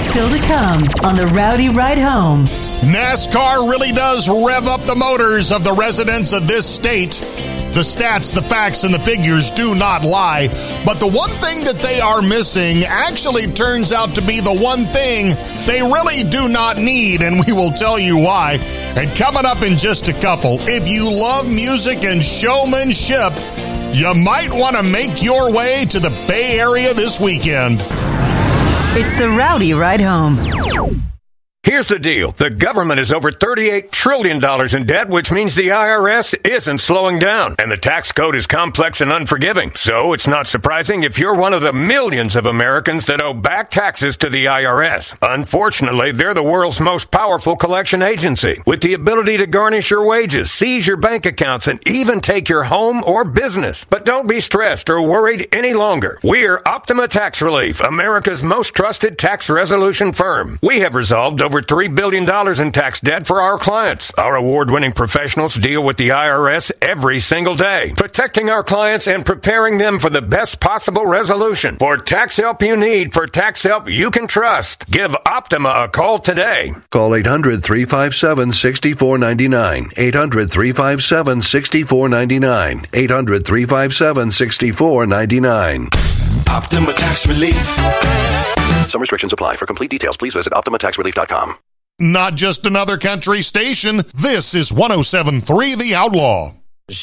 Still to come on the Rowdy Ride Home. NASCAR really does rev up the motors of the residents of this state. The stats, the facts, and the figures do not lie. But the one thing that they are missing actually turns out to be the one thing they really do not need, and we will tell you why. And coming up in just a couple, if you love music and showmanship, you might want to make your way to the Bay Area this weekend. It's the Rowdy Ride Home. Here's the deal. The government is over $38 trillion in debt, which means the IRS isn't slowing down. And the tax code is complex and unforgiving. So it's not surprising if you're one of the millions of Americans that owe back taxes to the IRS. Unfortunately, they're the world's most powerful collection agency, with the ability to garnish your wages, seize your bank accounts, and even take your home or business. But don't be stressed or worried any longer. We're Optima Tax Relief, America's most trusted tax resolution firm. We have resolved over $3 billion in tax debt for our clients. Our award-winning professionals deal with the IRS every single day, protecting our clients and preparing them for the best possible resolution. For tax help you need, for tax help you can trust, give Optima a call today. Call 800-357-6499. 800-357-6499. 800-357-6499. Optima Tax Relief. Some restrictions apply. For complete details, please visit OptimaTaxRelief.com. Not just another country station. This is 107.3 The Outlaw.